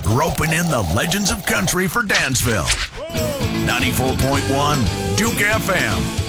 roping in the legends of country for Dansville. 94.1 Duke FM.